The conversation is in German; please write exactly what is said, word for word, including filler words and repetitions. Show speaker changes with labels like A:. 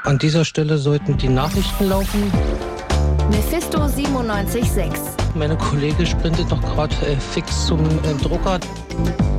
A: An dieser Stelle sollten die Nachrichten laufen.
B: Mephisto siebenundneunzig Komma sechs.
A: Meine Kollegin sprintet noch gerade äh, fix zum äh, Drucker.